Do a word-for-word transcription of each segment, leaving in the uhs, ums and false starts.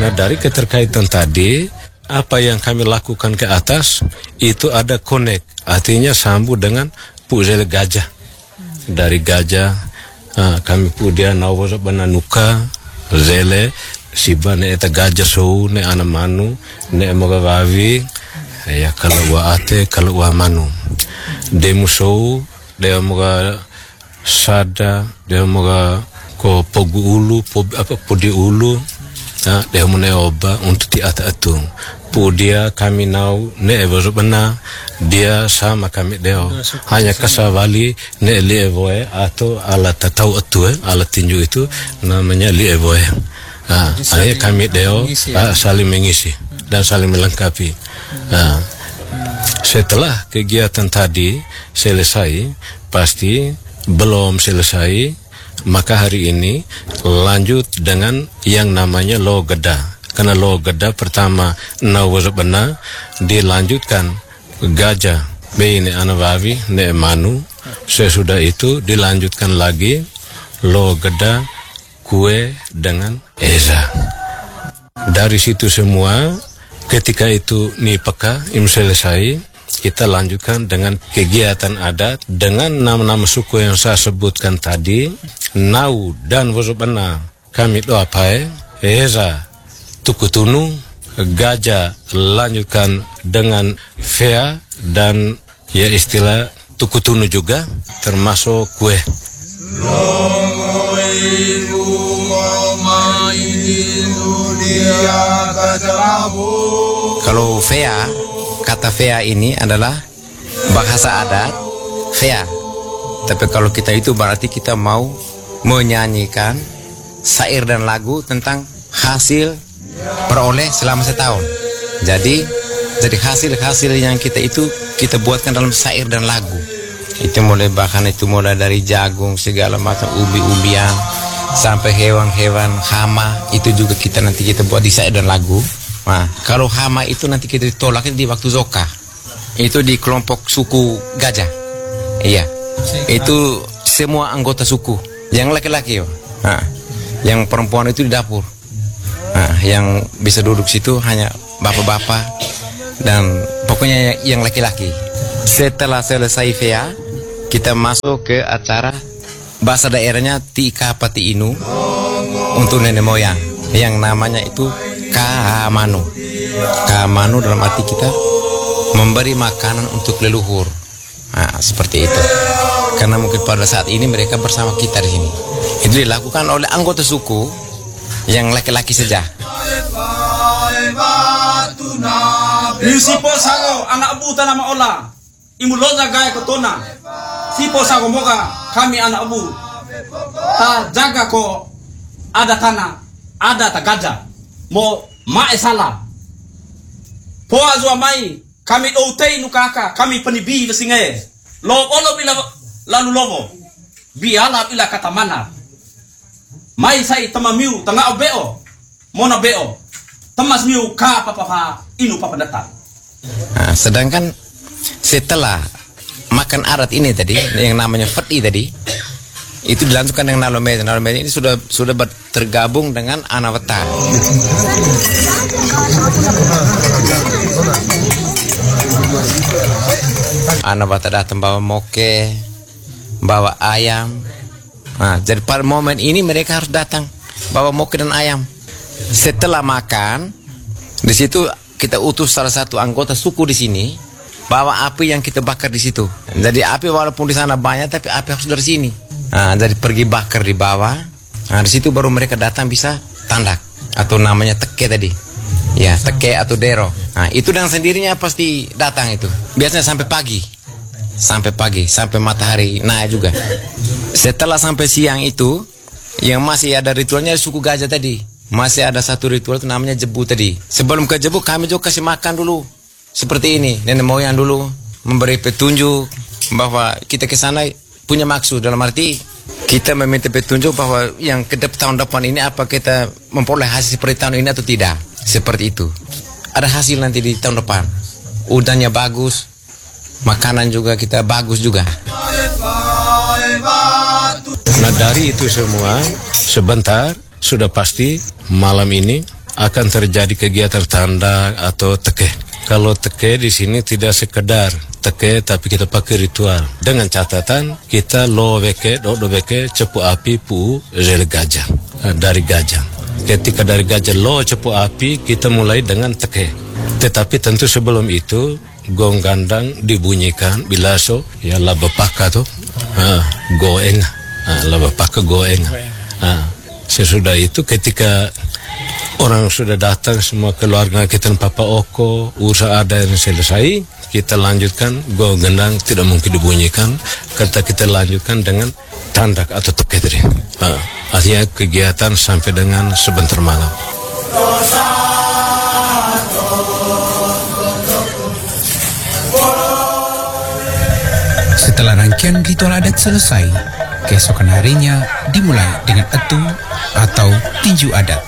Nah, dari keterkaitan tadi, apa yang kami lakukan ke atas itu ada connect, artinya sambung dengan puzele gajah. Dari gajah uh, kami pu dia nawo bananuka zele siba ne eta gajah sou ne ana manu ne moga wawi ya kalau wa ate kalau wa manu demu sou de moga sada de moga ko pogu ulu po, apa podi ulu nah, de mune oba untuk ti ata atung pu dia kami nau ne evo bana dia sama kami deo hanya kasawali ne li evoe atau ala tatau atu eh, ala tinju itu namanya li evoe. Nah, hanya kami deo ah, saling mengisi dan saling melengkapi. Nah, setelah kegiatan tadi selesai, pasti belum selesai, maka hari ini lanjut dengan yang namanya lo geda. Karena lo geda pertama nawazabana dilanjutkan gajah bini anawawi ne manu. Sesudah itu dilanjutkan lagi lo geda kue dengan eza. Dari situ semua ketika itu ni peka im selesai, kita lanjutkan dengan kegiatan adat dengan nama-nama suku yang saya sebutkan tadi. Nau dan wazabana kami doa pae eza tukutunu, gajah lanjutkan dengan fea dan ya istilah tukutunu juga termasuk kue. Kalau fea, kata fea ini adalah bahasa adat fea. Tapi kalau kita itu berarti kita mau menyanyikan syair dan lagu tentang hasil peroleh selama setahun. Jadi jadi hasil-hasil yang kita itu kita buatkan dalam syair dan lagu. Itu mulai bahkan itu mulai dari jagung segala macam ubi-ubian sampai hewan-hewan hama itu juga kita nanti kita buat di syair dan lagu. Nah, kalau hama itu nanti kita ditolak di waktu zoka. Itu di kelompok suku gajah. Iya. Itu semua anggota suku. Yang laki-laki, nah, yang perempuan itu di dapur. Nah, yang bisa duduk situ hanya bapak-bapak dan pokoknya yang laki-laki. Setelah selesai fea, kita masuk ke acara bahasa daerahnya Tika Pati Inu untuk nenek moyang yang namanya itu Kamanu. Kamanu dalam arti kita memberi makanan untuk leluhur. Nah, seperti itu. Karena mungkin pada saat ini mereka bersama kita di sini. Itu dilakukan oleh anggota suku yang laki-laki saja. Sipo sago anak abu tanah maola, imuloza gaya kotona. Sipo sago moga kami anak abu. Ta jaga ko ada tanah, ada ta gajah. Mo mae salah. Po azwa mai kami outei nukaka kami penibi besinge. Lo olo bila lalu lobo. Biala bila kata mana. Mai sai tamamiu tanga obeo. Mona beo. Temas miu ka papa inu papa datang. Nah, sedangkan setelah makan arat ini tadi yang namanya fati tadi itu dilanjutkan dengan nalome. Nalome ini sudah sudah tergabung dengan anawata. Anawata datang bawa moke, bawa ayam. Nah, jadi pada momen ini mereka harus datang bawa moke dan ayam. Setelah makan, di situ kita utus salah satu anggota suku di sini bawa api yang kita bakar di situ. Jadi api walaupun di sana banyak, tapi api harus dari sini. Nah, jadi pergi bakar di bawah. Nah, di situ baru mereka datang bisa tandak atau namanya teke tadi. Ya, teke atau dero. Nah, itu dengan sendirinya pasti datang itu. Biasanya sampai pagi. Sampai pagi, sampai matahari naik juga. Setelah sampai siang itu, yang masih ada ritualnya suku gajah tadi. Masih ada satu ritual itu namanya jebu tadi. Sebelum ke jebu kami juga kasih makan dulu. Seperti ini, nenek moyang dulu memberi petunjuk bahwa kita ke sana punya maksud, dalam arti kita meminta petunjuk bahwa yang ke tahun depan ini apa kita memperoleh hasil seperti tahun ini atau tidak. Seperti itu. Ada hasil nanti di tahun depan. Udangnya bagus, makanan juga kita bagus juga. Nah, dari itu semua sebentar sudah pasti malam ini akan terjadi kegiatan tanda atau teke. Kalau teke di sini tidak sekedar teke, tapi kita pakai ritual dengan catatan kita lo beke do do beke cepu api pu zel gajah, dari gajah. Ketika dari gajah lo cepu api, kita mulai dengan teke. Tetapi tentu sebelum itu gong gandang dibunyikan bilaso ya laba paka tuh ah, goeng ah, laba paka goeng ah. Sesudah itu ketika orang sudah datang, semua keluarga kita Papa Oko, usaha ada yang selesai, kita lanjutkan go gendang tidak mungkin dibunyikan, karena kita lanjutkan dengan tandak atau toketri. Uh, artinya kegiatan sampai dengan sebentar malam. Setelah rangkaian ritual adat selesai, keesokan harinya dimulai dengan etu atau tinju adat.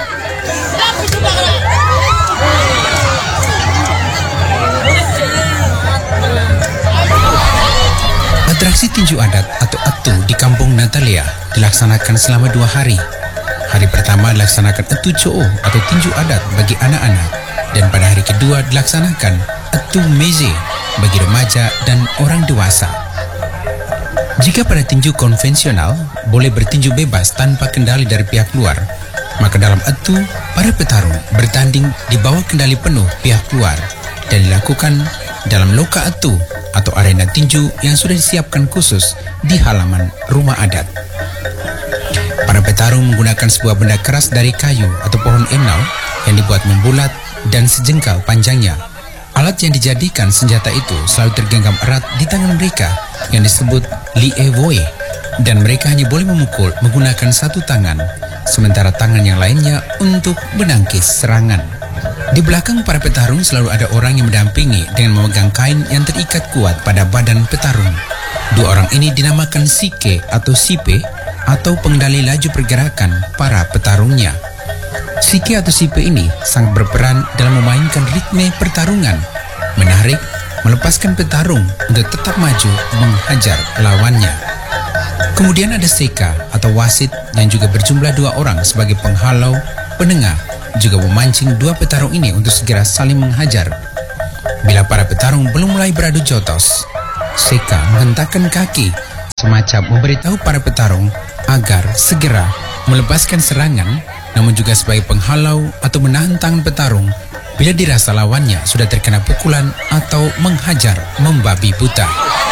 Atraksi tinju adat atau etu di kampung Natalia dilaksanakan selama dua hari. Hari pertama dilaksanakan etu coo atau tinju adat bagi anak-anak, dan pada hari kedua dilaksanakan etu meze bagi remaja dan orang dewasa. Jika pada tinju konvensional boleh bertinju bebas tanpa kendali dari pihak luar, maka dalam etu para petarung bertanding di bawah kendali penuh pihak luar dan dilakukan dalam loka etu atau arena tinju yang sudah disiapkan khusus di halaman rumah adat. Para petarung menggunakan sebuah benda keras dari kayu atau pohon enau yang dibuat membulat dan sejengkal panjangnya. Alat yang dijadikan senjata itu selalu tergenggam erat di tangan mereka yang disebut lievoe, dan mereka hanya boleh memukul menggunakan satu tangan, sementara tangan yang lainnya untuk menangkis serangan. Di belakang para petarung selalu ada orang yang mendampingi dengan memegang kain yang terikat kuat pada badan petarung. Dua orang ini dinamakan sike atau sipe atau pengendali laju pergerakan para petarungnya. Sike atau sipe ini sangat berperan dalam memainkan ritme pertarungan, menarik, melepaskan petarung untuk tetap maju menghajar lawannya. Kemudian ada seka atau wasit yang juga berjumlah dua orang sebagai penghalau, penengah, juga memancing dua petarung ini untuk segera saling menghajar. Bila para petarung belum mulai beradu jotos, seka menghentakkan kaki semacam memberitahu para petarung agar segera melepaskan serangan, namun juga sebagai penghalau atau menahan tangan petarung bila dirasa lawannya sudah terkena pukulan atau menghajar membabi buta.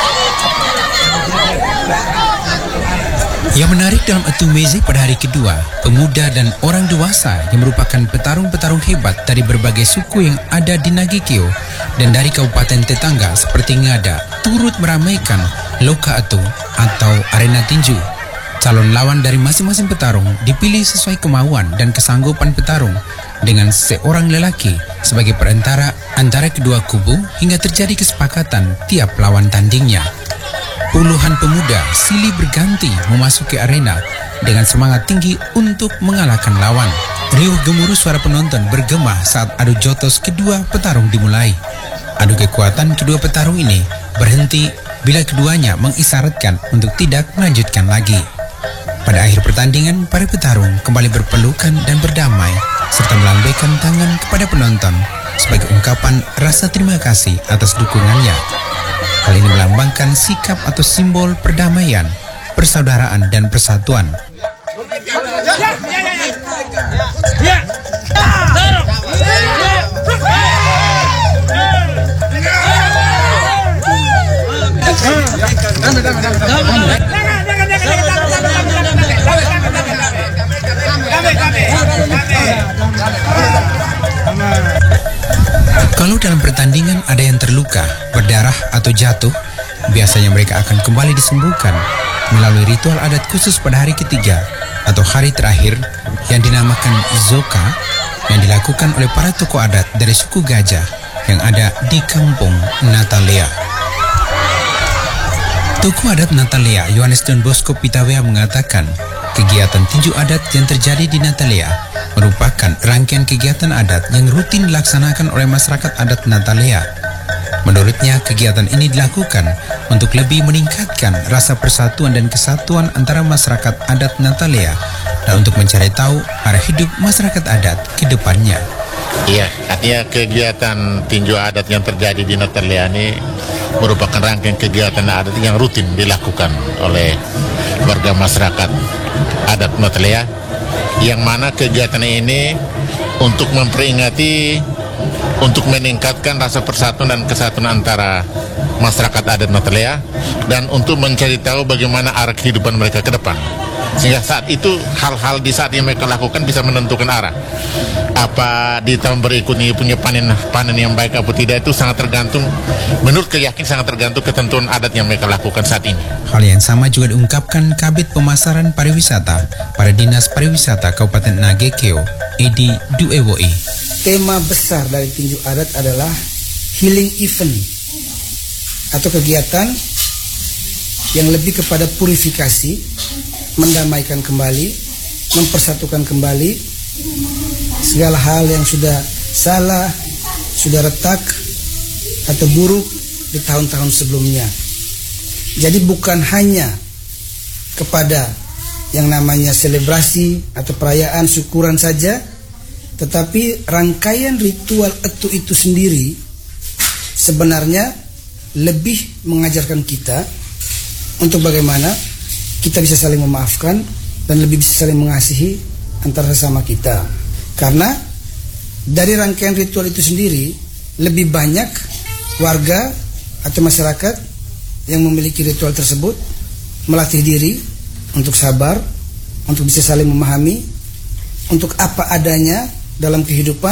Yang menarik dalam etu meze pada hari kedua, pemuda dan orang dewasa yang merupakan petarung-petarung hebat dari berbagai suku yang ada di Nagekeo dan dari kabupaten tetangga seperti Ngada turut meramaikan loka etu atau arena tinju. Calon lawan dari masing-masing petarung dipilih sesuai kemauan dan kesanggupan petarung, dengan seorang lelaki sebagai perantara antara kedua kubu hingga terjadi kesepakatan tiap lawan tandingnya. Puluhan pemuda silih berganti memasuki arena dengan semangat tinggi untuk mengalahkan lawan. Riuh gemuruh suara penonton bergema saat adu jotos kedua petarung dimulai. Adu kekuatan kedua petarung ini berhenti bila keduanya mengisyaratkan untuk tidak melanjutkan lagi. Pada akhir pertandingan, para petarung kembali berpelukan dan berdamai serta melambaikan tangan kepada penonton sebagai ungkapan rasa terima kasih atas dukungannya. Hal ini melambangkan sikap atau simbol perdamaian, persaudaraan, dan persatuan. Kalau dalam pertandingan ada yang terluka, berdarah, atau jatuh, biasanya mereka akan kembali disembuhkan melalui ritual adat khusus pada hari ketiga atau hari terakhir yang dinamakan Zoka, yang dilakukan oleh para tokoh adat dari suku Gajah yang ada di kampung Natalia. Tokoh adat Natalia, Yohanes Don Bosco Pitawea, mengatakan kegiatan tinju adat yang terjadi di Natalia merupakan rangkaian kegiatan adat yang rutin dilaksanakan oleh masyarakat adat Natalia. Menurutnya, kegiatan ini dilakukan untuk lebih meningkatkan rasa persatuan dan kesatuan antara masyarakat adat Natalia dan untuk mencari tahu arah hidup masyarakat adat ke depannya. Iya, artinya kegiatan tinju adat yang terjadi di Natalia ini merupakan rangkaian kegiatan adat yang rutin dilakukan oleh warga masyarakat adat Natalia, yang mana kegiatan ini untuk memperingati, untuk meningkatkan rasa persatuan dan kesatuan antara masyarakat adat Natalia, dan untuk mencari tahu bagaimana arah kehidupan mereka ke depan. Sehingga saat itu hal-hal di saat yang mereka lakukan bisa menentukan arah. Apa di tahun berikutnya punya panen panen yang baik atau tidak, itu sangat tergantung, menurut keyakinan sangat tergantung ketentuan adat yang mereka lakukan saat ini. Hal yang sama juga diungkapkan Kabid Pemasaran Pariwisata pada Dinas Pariwisata Kabupaten Nagekeo, Edi Duewoi. Tema besar dari tinju adat adalah healing event atau kegiatan yang lebih kepada purifikasi, mendamaikan kembali, mempersatukan kembali segala hal yang sudah salah, sudah retak atau buruk di tahun-tahun sebelumnya. Jadi bukan hanya kepada yang namanya selebrasi atau perayaan syukuran saja, tetapi rangkaian ritual etu itu sendiri sebenarnya lebih mengajarkan kita untuk bagaimana kita bisa saling memaafkan dan lebih bisa saling mengasihi antara sesama kita. Karena dari rangkaian ritual itu sendiri lebih banyak warga atau masyarakat yang memiliki ritual tersebut melatih diri untuk sabar, untuk bisa saling memahami, untuk apa adanya dalam kehidupan,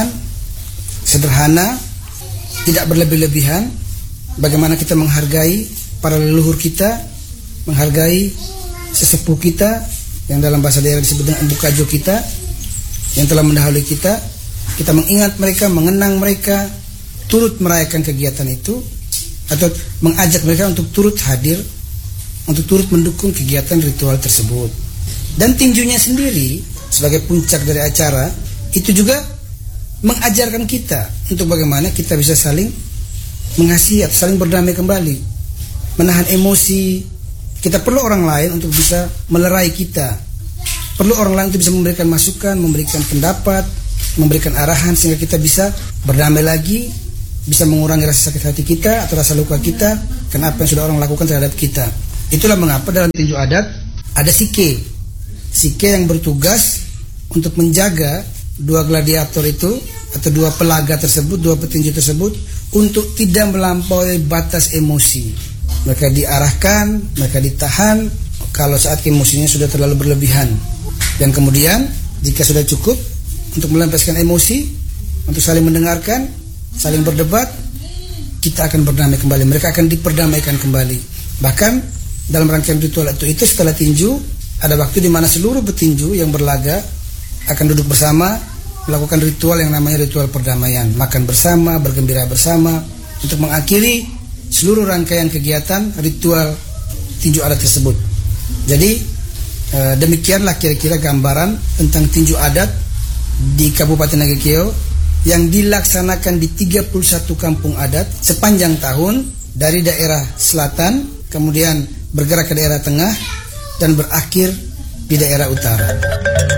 sederhana, tidak berlebih-lebihan, bagaimana kita menghargai para leluhur kita, menghargai sesepuh kita yang dalam bahasa daerah disebut dengan embu kajo kita yang telah mendahului kita. Kita mengingat mereka, mengenang mereka, turut merayakan kegiatan itu, atau mengajak mereka untuk turut hadir, untuk turut mendukung kegiatan ritual tersebut. Dan tinjunya sendiri sebagai puncak dari acara itu juga mengajarkan kita untuk bagaimana kita bisa saling mengasihi atau saling berdamai kembali, menahan emosi. Kita perlu orang lain untuk bisa melerai kita, perlu orang lain untuk bisa memberikan masukan, memberikan pendapat, memberikan arahan, sehingga kita bisa berdamai lagi, bisa mengurangi rasa sakit hati kita atau rasa luka kita karena apa yang sudah orang lakukan terhadap kita. Itulah mengapa dalam tinju adat ada sike sike yang bertugas untuk menjaga dua gladiator itu atau dua pelaga tersebut, dua petinju tersebut, untuk tidak melampaui batas emosi. Mereka diarahkan, mereka ditahan kalau saat emosinya sudah terlalu berlebihan. Dan kemudian jika sudah cukup untuk melampiaskan emosi, untuk saling mendengarkan, saling berdebat, kita akan berdamai kembali. Mereka akan diperdamaikan kembali. Bahkan dalam rangkaian ritual itu, itu setelah tinju ada waktu di mana seluruh petinju yang berlaga akan duduk bersama, melakukan ritual yang namanya ritual perdamaian, makan bersama, bergembira bersama, untuk mengakhiri seluruh rangkaian kegiatan ritual tinju adat tersebut. Jadi e, demikianlah kira-kira gambaran tentang tinju adat di Kabupaten Nagekeo yang dilaksanakan di tiga puluh satu kampung adat sepanjang tahun, dari daerah selatan kemudian bergerak ke daerah tengah dan berakhir di daerah utara.